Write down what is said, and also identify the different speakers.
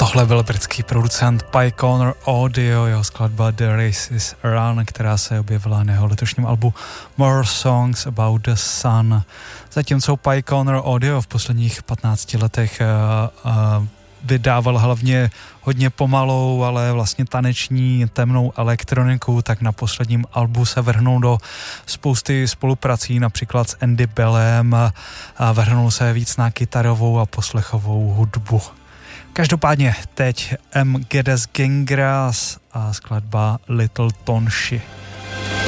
Speaker 1: Tohle byl britský producent Pioneer Audio, jeho skladba The Race is Run, která se objevila na jeho letošním albu More Songs About the Sun. Zatímco Pioneer Audio v posledních 15 letech vydával hlavně hodně pomalou, ale vlastně taneční temnou elektroniku, tak na posledním albu se vrhnul do spousty spoluprací, například s Andy Bellem, a vrhnul se víc na kytarovou a poslechovou hudbu. Každopádně teď M. Geddes Gingras a skladba Little Tonshi.